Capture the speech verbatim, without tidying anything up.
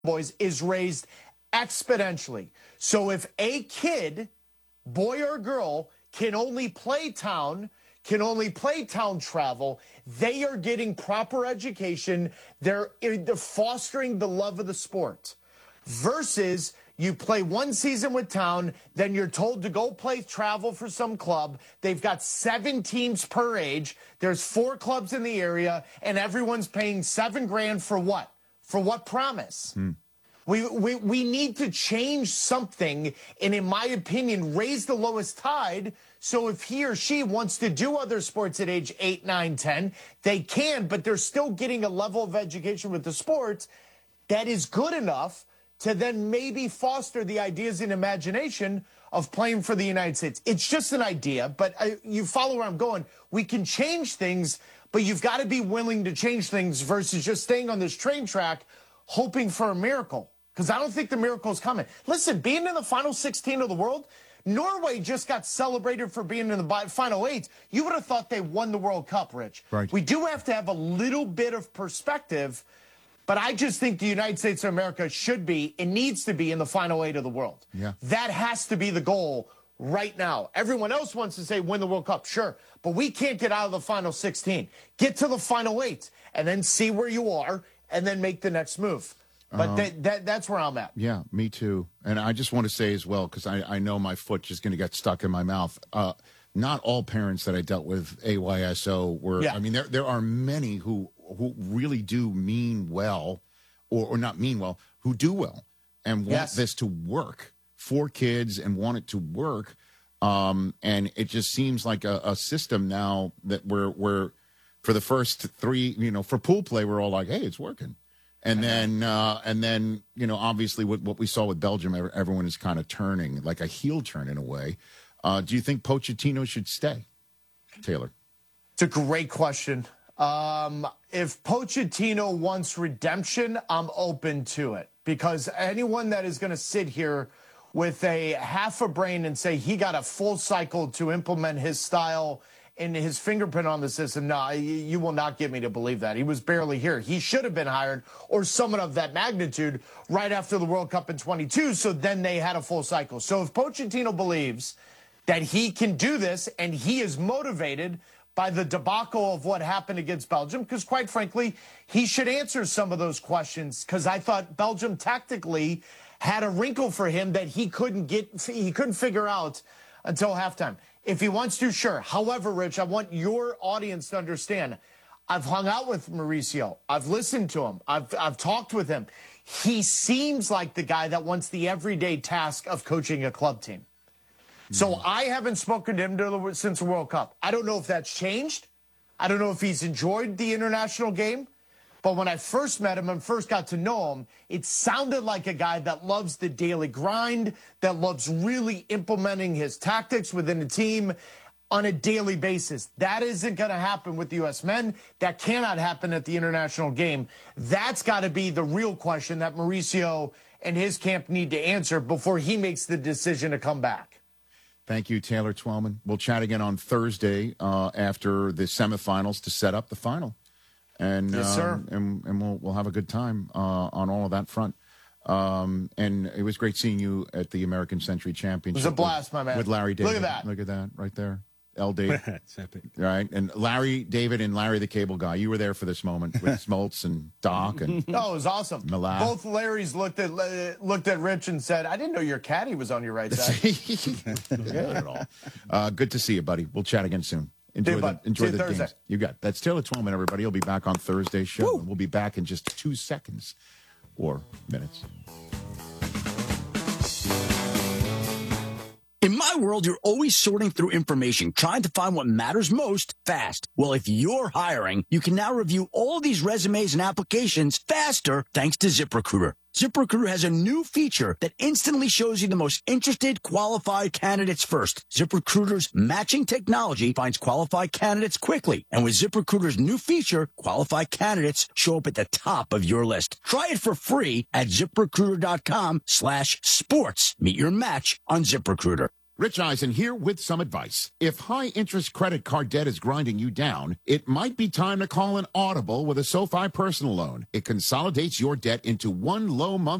boys is raised exponentially. So if a kid, boy or girl, can only play town, can only play town travel, they are getting proper education. They're, they're fostering the love of the sport. Versus you play one season with town, then you're told to go play travel for some club. They've got seven teams per age. There's four clubs in the area, and everyone's paying seven grand for what? For what promise? Hmm. We, we, we need to change something and, in my opinion, raise the lowest tide. So if he or she wants to do other sports at age eight, nine, ten, they can, but they're still getting a level of education with the sports that is good enough to then maybe foster the ideas and imagination of playing for the United States. It's just an idea, but I, you follow where I'm going. We can change things, but you've got to be willing to change things versus just staying on this train track hoping for a miracle, because I don't think the miracle is coming. Listen, being in the final sixteen of the world, Norway just got celebrated for being in the final eight. You would have thought they won the World Cup, Rich. Right. We do have to have a little bit of perspective, but I just think the United States of America should be, it needs to be in the final eight of the world. Yeah. That has to be the goal right now. Everyone else wants to say win the World Cup, sure, but we can't get out of the final sixteen. Get to the final eight and then see where you are and then make the next move. But um, that, that that's where I'm at. Yeah, me too. And I just want to say as well, because I, I know my foot is going to get stuck in my mouth. Uh, not all parents that I dealt with A Y S O were, yeah. I mean, there there are many who, who really do mean well, or, or not mean well, who do well and want yes. this to work for kids and want it to work. Um, and it just seems like a, a system now that we're, we're, for the first three, you know, for pool play, we're all like, hey, it's working. And then, uh, and then, you know, obviously what, what we saw with Belgium, everyone is kind of turning, like a heel turn in a way. Uh, do you think Pochettino should stay, Taylor? It's a great question. Um, if Pochettino wants redemption, I'm open to it. Because anyone that is going to sit here with a half a brain and say he got a full cycle to implement his style and his fingerprint on the system, no, you will not get me to believe that. He was barely here. He should have been hired, or someone of that magnitude, right after the World Cup in twenty-two, so then they had a full cycle. So if Pochettino believes that he can do this and he is motivated by the debacle of what happened against Belgium, because quite frankly, he should answer some of those questions, because I thought Belgium tactically had a wrinkle for him that he couldn't get, he couldn't figure out until halftime. If he wants to, sure. However, Rich, I want your audience to understand, I've hung out with Mauricio. I've listened to him. I've, I've talked with him. He seems like the guy that wants the everyday task of coaching a club team. Mm-hmm. So I haven't spoken to him to the, since the World Cup. I don't know if that's changed. I don't know if he's enjoyed the international game. But when I first met him and first got to know him, it sounded like a guy that loves the daily grind, that loves really implementing his tactics within the team on a daily basis. That isn't going to happen with the U S men. That cannot happen at the international game. That's got to be the real question that Mauricio and his camp need to answer before he makes the decision to come back. Thank you, Taylor Twellman. We'll chat again on Thursday uh, after the semifinals to set up the final. And, yes, sir. Um, and and we'll we'll have a good time uh, on all of that front. Um, and it was great seeing you at the American Century Championship. It was a blast, with, my man. With Larry David. Look at that. Look at that right there. L. David. That's epic. Right. And Larry David and Larry the Cable Guy. You were there for this moment with Smoltz and Doc. And no, it was awesome. Milad. Both Larrys looked at looked at Rich and said, I didn't know your caddy was on your right side. Not at all. Uh, good to see you, buddy. We'll chat again soon. Enjoy Dude, the, enjoy the Thursday. games. You got it. That's Taylor Twellman, everybody. He'll be back on Thursday's show. We'll be back in just two seconds or minutes. In my world, you're always sorting through information, trying to find what matters most fast. Well, if you're hiring, you can now review all these resumes and applications faster thanks to ZipRecruiter. ZipRecruiter has a new feature that instantly shows you the most interested, qualified candidates first. ZipRecruiter's matching technology finds qualified candidates quickly. And with ZipRecruiter's new feature, qualified candidates show up at the top of your list. Try it for free at ZipRecruiter.com slash sports. Meet your match on ZipRecruiter. Rich Eisen here with some advice. If high-interest credit card debt is grinding you down, it might be time to call an audible with a SoFi personal loan. It consolidates your debt into one low month